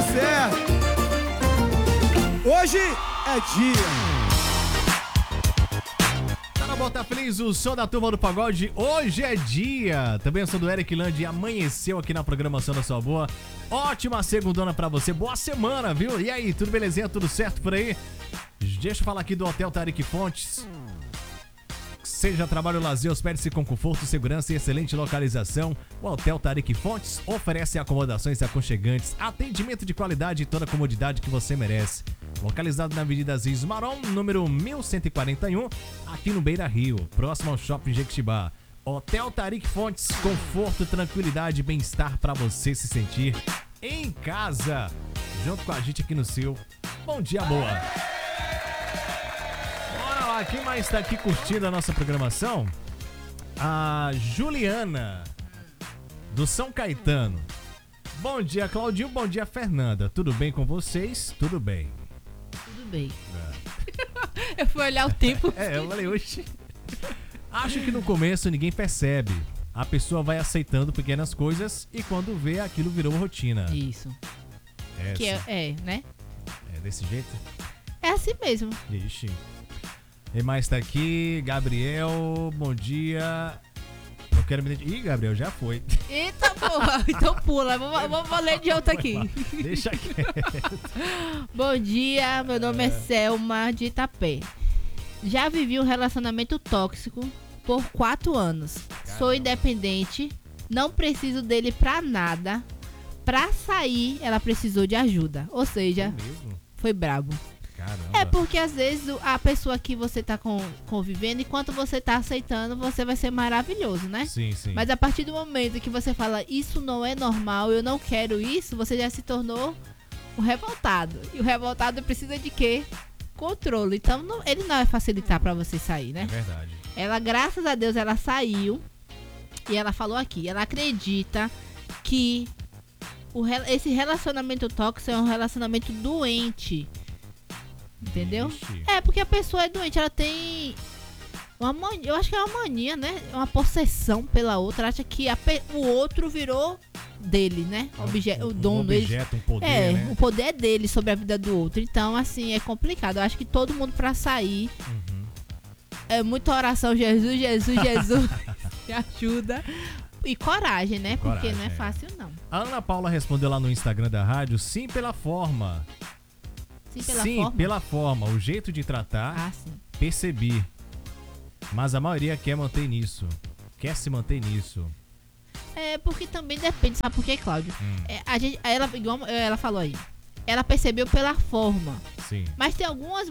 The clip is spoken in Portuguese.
certo. Hoje é dia. Tá na Bota Feliz, o som da turma do pagode. Hoje é dia. Também eu sou do Eric Land e amanheceu aqui na programação da sua boa. Ótima segundona pra você. Boa semana, viu? E aí, tudo belezinha? Tudo certo por aí? Deixa eu falar aqui do Hotel Tarik Fontes. Seja trabalho ou lazer, hospede-se com conforto, segurança e excelente localização. O Hotel Tarik Fontes oferece acomodações aconchegantes, atendimento de qualidade e toda a comodidade que você merece. Localizado na Avenida Aziz Maron, número 1141, aqui no Beira Rio, próximo ao Shopping Jequitibá. Hotel Tarik Fontes, conforto, tranquilidade e bem-estar para você se sentir em casa. Junto com a gente aqui no seu Bom Dia Boa. Bora lá, quem mais tá aqui curtindo a nossa programação? A Juliana, do São Caetano. Bom dia, Claudinho. Bom dia, Fernanda. Tudo bem com vocês? Tudo bem. Tudo bem. Eu fui olhar o tempo. Eu falei, oxi. Acho que no começo ninguém percebe. A pessoa vai aceitando pequenas coisas e quando vê, aquilo virou rotina. Isso. Que né? É desse jeito? É assim mesmo. Ixi. Quem mais tá aqui? Gabriel, bom dia. Eu quero me identificar. Ih, Gabriel, já foi. Eita porra, então pula. Vou ler de outro aqui. Deixa quieto. Bom dia, meu nome é Selma de Itapé. Já vivi um relacionamento tóxico por 4 anos. Caramba. Sou independente, não preciso dele pra nada. Pra sair, ela precisou de ajuda. Ou seja, mesmo? foi brabo. Caramba. É porque às vezes a pessoa que você tá convivendo, enquanto você tá aceitando, você vai ser maravilhoso, né? Sim, sim. Mas a partir do momento que você fala, isso não é normal, eu não quero isso, você já se tornou um revoltado. E o revoltado precisa de quê? Controle. Então ele não vai facilitar pra você sair, né? É verdade. Ela, graças a Deus, ela saiu. E ela falou aqui, ela acredita que esse relacionamento tóxico é um relacionamento doente. Entendeu? Ixi. É, porque a pessoa é doente, ela tem uma mania, eu acho que é uma mania, né? Uma possessão pela outra, acha que o outro virou dele, né? O dono dele. Um poder, né? O poder é dele sobre a vida do outro. Então, assim, é complicado. Eu acho que todo mundo pra sair é muita oração, Jesus, Jesus, Jesus, me ajuda. E coragem, né? Porque Coragem, não é fácil, não. A Ana Paula respondeu lá no Instagram da rádio, sim pela forma. Sim, pela forma. O jeito de tratar, Ah, sim. percebi. Mas a maioria quer manter nisso. Quer se manter nisso. É, porque também depende, sabe por quê, Cláudio? Ela falou aí, ela percebeu pela forma. Sim. Mas tem algumas